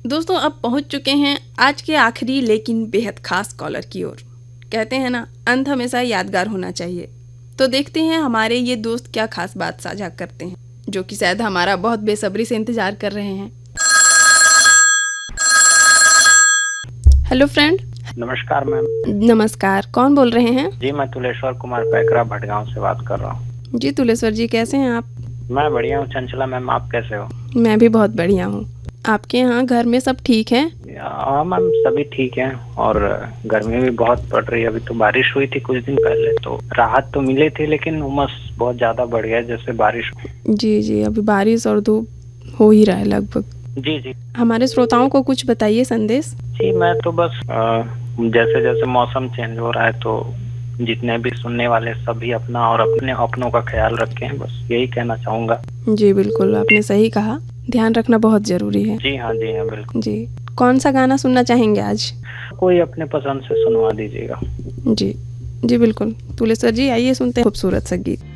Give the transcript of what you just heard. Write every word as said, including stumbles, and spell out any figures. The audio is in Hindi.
दोस्तों अब पहुंच चुके हैं आज के आखिरी लेकिन बेहद खास कॉलर की ओर। कहते हैं ना, अंत हमेशा यादगार होना चाहिए। तो देखते हैं हमारे ये दोस्त क्या खास बात साझा करते हैं, जो कि शायद हमारा बहुत बेसब्री से इंतजार कर रहे हैं। Hello friend. नमस्कार मैम। नमस्कार, कौन बोल रहे हैं? जी मैं तुलेश्वर कुमार पैकरा भटगांव से बात कर रहा हूँ। जी तुलेश्वर जी, कैसे हैं आप? मैं बढ़िया हूँ चंचला मैम, आप कैसे हो? मैं भी बहुत बढ़िया हूँ। आपके यहाँ घर में सब ठीक है? हाँ मैम, सभी ठीक है और गर्मी भी बहुत पड़ रही है। अभी तो बारिश हुई थी कुछ दिन पहले, तो राहत तो मिली थी, लेकिन उमस बहुत ज्यादा बढ़ गया जैसे बारिश। जी जी, अभी बारिश और धूप हो ही रहा है लगभग। जी जी। हमारे श्रोताओं को कुछ बताइए संदेश। जी मैं तो बस आ, जैसे जैसे मौसम चेंज हो रहा है, तो जितने भी सुनने वाले सभी अपना और अपने अपनों का ख्याल रखें, बस यही कहना चाहूँगा। जी बिल्कुल, आपने सही कहा, ध्यान रखना बहुत जरूरी है। जी हाँ जी हाँ बिल्कुल। जी, कौन सा गाना सुनना चाहेंगे आज? कोई अपने पसंद से सुनवा दीजिएगा। जी जी बिल्कुल। तुलेश्वर जी, आइए सुनते हैं खूबसूरत सा गीत।